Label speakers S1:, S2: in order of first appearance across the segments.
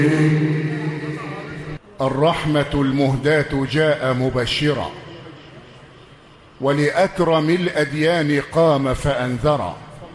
S1: الرحمة المهداة جاء مبشرا، ولأكرم الأديان قام فأنذرا،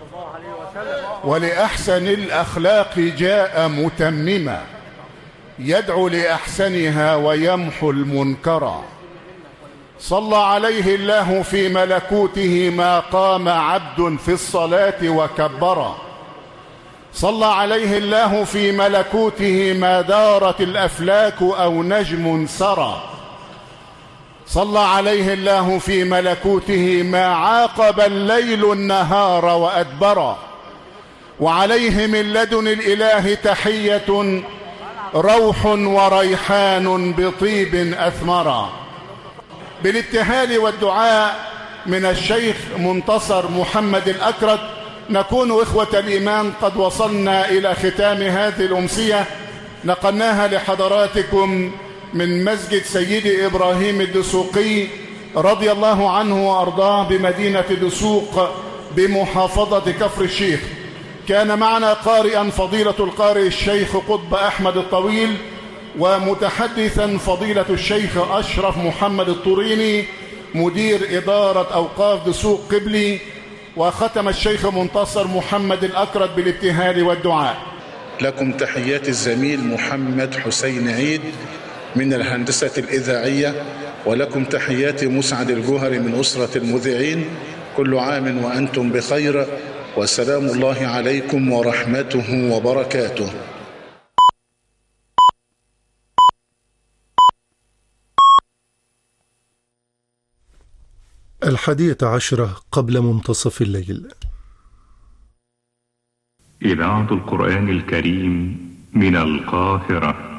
S1: ولأحسن الأخلاق جاء متمما، يدعو لأحسنها ويمحو المنكرا. صلى عليه الله في ملكوته ما قام عبد في الصلاة وكبرا، صلى عليه الله في ملكوته ما دارت الأفلاك أو نجم سرى، صلى عليه الله في ملكوته ما عاقب الليل النهار وأدبرا، وعليه من لدن الإله تحية روح وريحان بطيب أثمرا. بالابتهال والدعاء من الشيخ منتصر محمد الأكرد نكون إخوة الإيمان قد وصلنا إلى ختام هذه الأمسية، نقلناها لحضراتكم من مسجد سيدي إبراهيم الدسوقي رضي الله عنه وأرضاه بمدينة دسوق بمحافظة كفر الشيخ. كان معنا قارئا فضيلة القارئ الشيخ قطب أحمد الطويل، ومتحدثا فضيلة الشيخ أشرف محمد الطوريني مدير إدارة أوقاف دسوق قبلي، وختم الشيخ منتصر محمد الأكرد بالابتهال والدعاء.
S2: لكم تحيات الزميل محمد حسين عيد من الهندسة الإذاعية، ولكم تحيات مسعد الجوهري من أسرة المذيعين. كل عام وأنتم بخير، وسلام الله عليكم ورحمته وبركاته.
S3: الحادية قبل منتصف الليل.
S4: إذاعة القرآن الكريم من القاهرة.